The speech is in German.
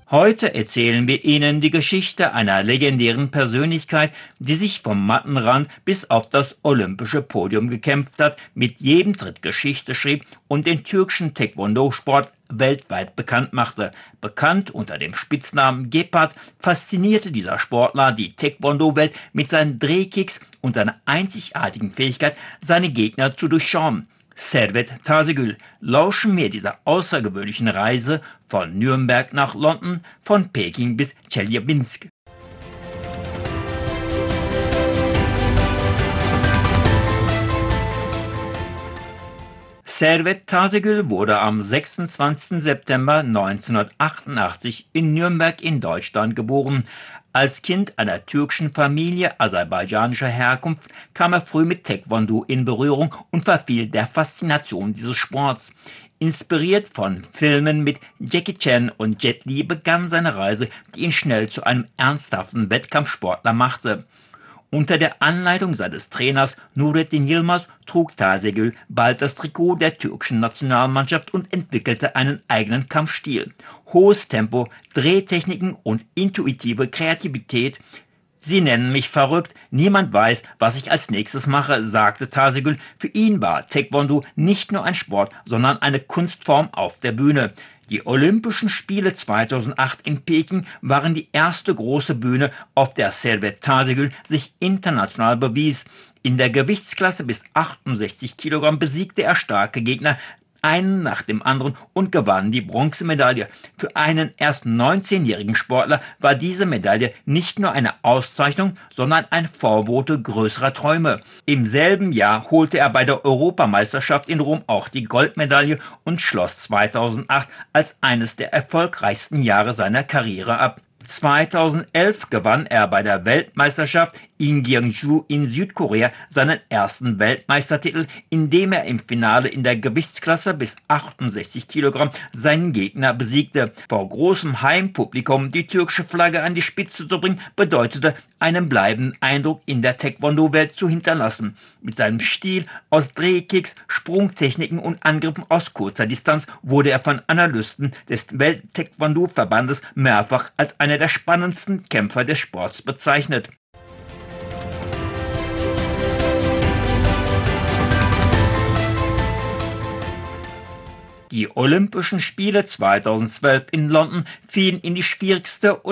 Heute erzählen wir Ihnen die Geschichte einer legendären Persönlichkeit, die sich vom Mattenrand bis auf das olympische Podium gekämpft hat, mit jedem Tritt Geschichte schrieb und den türkischen Taekwondo-Sport weltweit bekannt machte. Bekannt unter dem Spitznamen Gepard, faszinierte dieser Sportler die Taekwondo-Welt mit seinen Drehkicks und seiner einzigartigen Fähigkeit, seine Gegner zu durchschauen. Servet Tazegül, lauschen wir dieser außergewöhnlichen Reise von Nürnberg nach London, von Peking bis Tscheljabinsk. Servet Tazegül wurde am 26. September 1988 in Nürnberg in Deutschland geboren. Als Kind einer türkischen Familie aserbaidschanischer Herkunft kam er früh mit Taekwondo in Berührung und verfiel der Faszination dieses Sports. Inspiriert von Filmen mit Jackie Chan und Jet Li begann seine Reise, die ihn schnell zu einem ernsthaften Wettkampfsportler machte. Unter der Anleitung seines Trainers Nurettin Yilmaz trug Tazegül bald das Trikot der türkischen Nationalmannschaft und entwickelte einen eigenen Kampfstil. Hohes Tempo, Drehtechniken und intuitive Kreativität. Sie nennen mich verrückt, niemand weiß, was ich als nächstes mache, sagte Tazegül. Für ihn war Taekwondo nicht nur ein Sport, sondern eine Kunstform auf der Bühne. Die Olympischen Spiele 2008 in Peking waren die erste große Bühne, auf der Servet Tazegül sich international bewies. In der Gewichtsklasse bis 68 Kilogramm besiegte er starke Gegner, einen nach dem anderen, und gewann die Bronzemedaille. Für einen erst 19-jährigen Sportler war diese Medaille nicht nur eine Auszeichnung, sondern ein Vorbote größerer Träume. Im selben Jahr holte er bei der Europameisterschaft in Rom auch die Goldmedaille und schloss 2008 als eines der erfolgreichsten Jahre seiner Karriere ab. 2011 gewann er bei der Weltmeisterschaft in Gyeongju in Südkorea seinen ersten Weltmeistertitel, indem er im Finale in der Gewichtsklasse bis 68 Kilogramm seinen Gegner besiegte. Vor großem Heimpublikum die türkische Flagge an die Spitze zu bringen, bedeutete, einen bleibenden Eindruck in der Taekwondo-Welt zu hinterlassen. Mit seinem Stil aus Drehkicks, Sprungtechniken und Angriffen aus kurzer Distanz wurde er von Analysten des Welt-Taekwondo-Verbandes mehrfach als einer der spannendsten Kämpfer des Sports bezeichnet. Die Olympischen Spiele 2012 in London fielen in die schwierigste